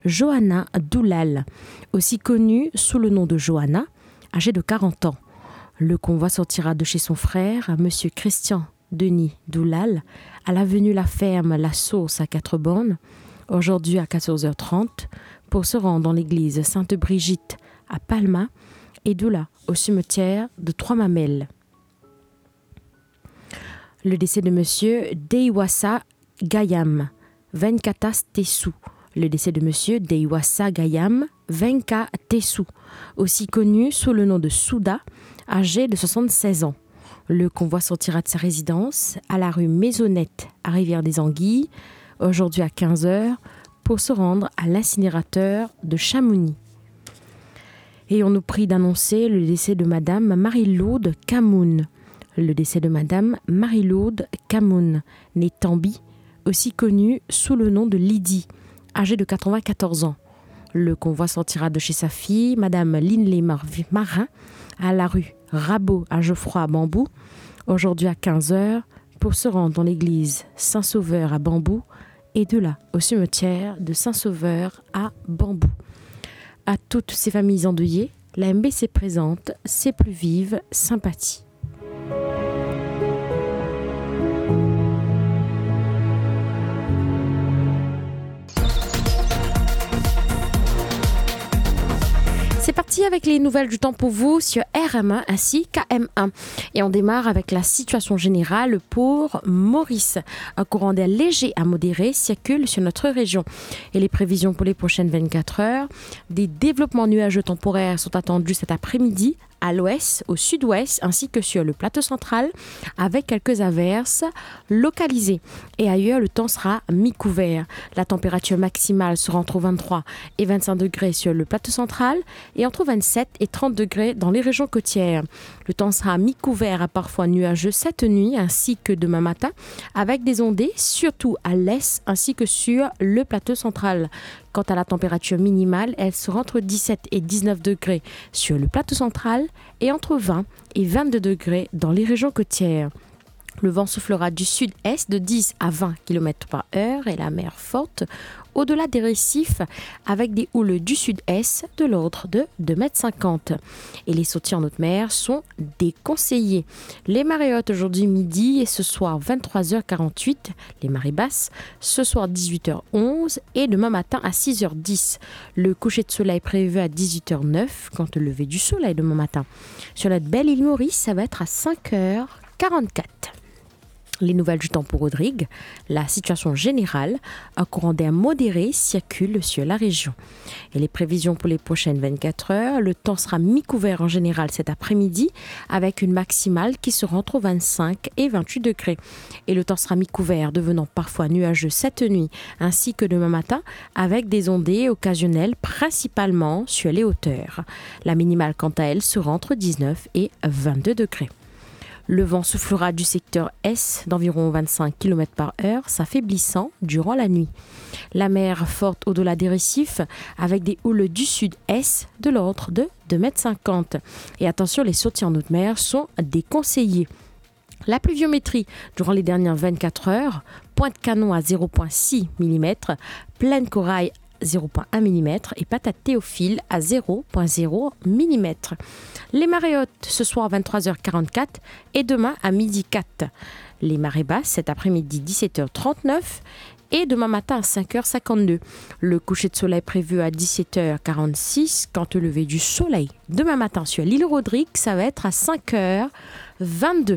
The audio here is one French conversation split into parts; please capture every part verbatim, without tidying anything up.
Johanna Doulal, aussi connue sous le nom de Johanna, âgée de quarante ans. Le convoi sortira de chez son frère, M. Christian Denis Doulal, à l'avenue La Ferme, La Source à Quatre-Bornes, aujourd'hui à quatorze heures trente, pour se rendre dans l'église Sainte-Brigitte à Palma et de là au cimetière de Trois-Mamelles. Le décès de M. Deiwassa Gayam, Venkata Tesu. Le décès de M. Deiwassa Gayam, Venka Tesu, aussi connu sous le nom de Souda, âgé de soixante-seize ans. Le convoi sortira de sa résidence à la rue Maisonnette à Rivière-des-Anguilles, aujourd'hui à quinze heures, pour se rendre à l'incinérateur de Chamonix. Et on nous prie d'annoncer le décès de Madame Marie-Laude Camoun. Le décès de Madame Marie-Laude Camoun, née Tambi, aussi connue sous le nom de Lydie, âgée de quatre-vingt-quatorze ans. Le convoi sortira de chez sa fille, Madame Linley Marin, à la rue Rabot à Geoffroy à Bambou, aujourd'hui à quinze heures, pour se rendre dans l'église Saint-Sauveur à Bambou et de là au cimetière de Saint-Sauveur à Bambou. À toutes ces familles endeuillées, la M B C présente ses plus vives sympathies. C'est parti avec les nouvelles du temps pour vous sur R M un ainsi qu'A M un. Et on démarre avec la situation générale pour Maurice. Un courant d'air léger à modéré circule sur notre région. Et les prévisions pour les prochaines vingt-quatre heures, des développements nuageux temporaires sont attendus cet après-midi à l'ouest, au sud-ouest, ainsi que sur le plateau central, avec quelques averses localisées. Et ailleurs, le temps sera mi-couvert. La température maximale sera entre vingt-trois et vingt-cinq degrés sur le plateau central et entre vingt-sept et trente degrés dans les régions côtières. Le temps sera mi-couvert à parfois nuageux cette nuit, ainsi que demain matin, avec des ondées, surtout à l'est, ainsi que sur le plateau central. Quant à la température minimale, elle sera entre dix-sept et dix-neuf degrés sur le plateau central et entre vingt et vingt-deux degrés dans les régions côtières. Le vent soufflera du sud-est de dix à vingt kilomètres par heure et la mer forte au-delà des récifs avec des houles du sud-est de l'ordre de deux mètres cinquante. Et les sorties en haute mer sont déconseillées. Les marées hautes aujourd'hui midi et ce soir vingt-trois heures quarante-huit, les marées basses ce soir dix-huit heures onze et demain matin à six heures dix. Le coucher de soleil prévu à dix-huit heures neuf quant au lever du soleil demain matin. Sur notre belle île Maurice, ça va être à cinq heures quarante-quatre. Les nouvelles du temps pour Rodrigue, la situation générale, un courant d'air modéré circule sur la région. Et les prévisions pour les prochaines vingt-quatre heures, le temps sera mi-couvert en général cet après-midi avec une maximale qui sera entre vingt-cinq et vingt-huit degrés. Et le temps sera mi-couvert devenant parfois nuageux cette nuit ainsi que demain matin avec des ondées occasionnelles principalement sur les hauteurs. La minimale quant à elle sera entre dix-neuf et vingt-deux degrés. Le vent soufflera du secteur Est d'environ vingt-cinq kilomètres par heure, s'affaiblissant durant la nuit. La mer forte au-delà des récifs avec des houles du sud-est de l'ordre de deux mètres cinquante. Et attention, les sorties en haute mer sont déconseillées. La pluviométrie durant les dernières vingt-quatre heures, Pointe-Canon à zéro virgule six millimètres, Plaine Corail zéro virgule un millimètre et Patate Théophile à zéro virgule zéro millimètre. Les marées hautes ce soir à vingt-trois heures quarante-quatre et demain à midi quatre. Les marées basses cet après-midi dix-sept heures trente-neuf et demain matin à cinq heures cinquante-deux. Le coucher de soleil prévu à dix-sept heures quarante-six. Quant au lever du soleil demain matin sur l'île Rodrigue, ça va être à cinq heures vingt-deux.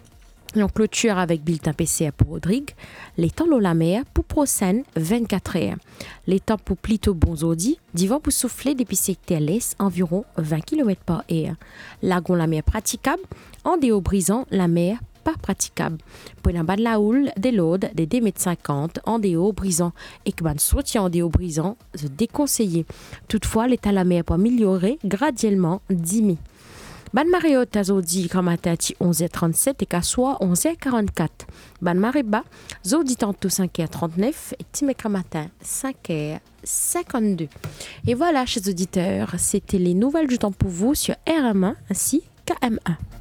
Et on clôture avec bulletin P C A pour Rodrigue. Les temps l'eau la mer pour Procène vingt-quatre heures. Les temps pour Plito Bonzodi, divan pour souffler depuis secteur l'est environ vingt kilomètres par heure. Lagon la mer praticable, en déo brisant la mer pas praticable. Pour la bas de la houle, des lodes, des deux mètres cinquante en déo brisant et que ban soutien en déo brisant, se déconseillé. Toutefois, l'état de la mer peut améliorer graduellement diminuer. Ban marée haute à zodi comme matin onze heures trente-sept et qu'à soir onze heures quarante-quatre. Ban marée bas zodi tantôt cinq heures trente-neuf et timeka matin cinq heures cinquante-deux. Et voilà, chers auditeurs, c'était les nouvelles du temps pour vous sur R M un ainsi qu'A M un.